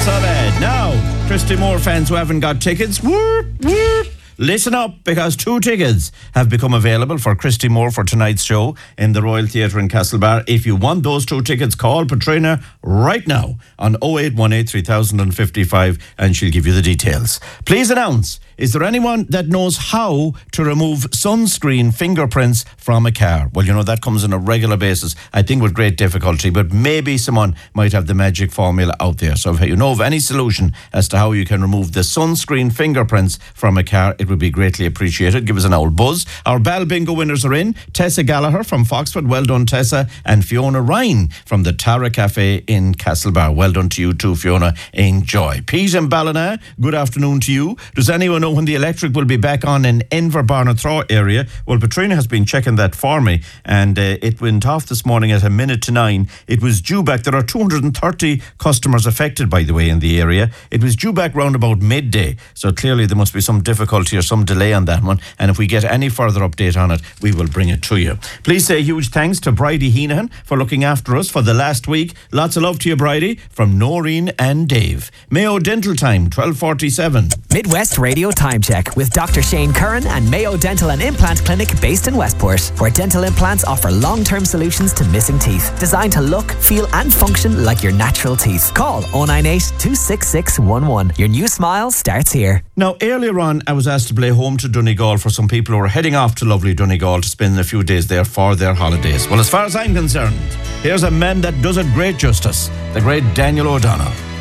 so bad. Now, Christy Moore fans who haven't got tickets, whoop, whoop. Listen up, because 2 tickets have become available for Christy Moore for tonight's show in the Royal Theatre in Castlebar. If you want those 2 tickets, call Patrina right now on 0818 3055 and she'll give you the details. Please announce, is there anyone that knows how to remove sunscreen fingerprints from a car? Well, you know, that comes on a regular basis, I think with great difficulty, but maybe someone might have the magic formula out there. So if you know of any solution as to how you can remove the sunscreen fingerprints from a car, it would be greatly appreciated. Give us an old buzz. Our Bal Bingo winners are in. Tessa Gallagher from Foxford, well done Tessa, and Fiona Ryan from the Tara Cafe in Castlebar. Well done to you too, Fiona. Enjoy. Pete and Ballina, good afternoon to you. Does anyone know when the electric will be back on in Inverbarnathraw area? Well, Patrina has been checking that for me, and it went off this morning at 9:01. It was due back. There are 230 customers affected, by the way, in the area. It was due back round about midday, so clearly there must be some difficulty or some delay on that one, and if we get any further update on it, we will bring it to you. Please say huge thanks to Bridie Heenahan for looking after us for the last week. Lots of love to you, Bridie, from Noreen and Dave. Mayo Dental Time, 12:47. Midwest Radio Time Check with Dr. Shane Curran and Mayo Dental and Implant Clinic based in Westport, where dental implants offer long-term solutions to missing teeth, designed to look, feel and function like your natural teeth. Call 098 26611. Your new smile starts here. Now, earlier on, I was asked to play Home to Donegal for some people who are heading off to lovely Donegal to spend a few days there for their holidays. Well, as far as I'm concerned, here's a man that does it great justice, the great Daniel O'Donnell.